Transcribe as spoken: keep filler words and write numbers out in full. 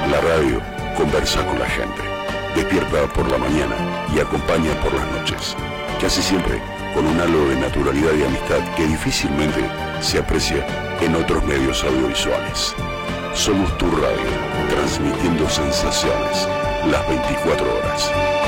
La radio conversa con la gente, despierta por la mañana y acompaña por las noches, casi siempre con un halo de naturalidad y amistad que difícilmente se aprecia en otros medios audiovisuales. Somos tu radio, transmitiendo sensaciones las veinticuatro horas.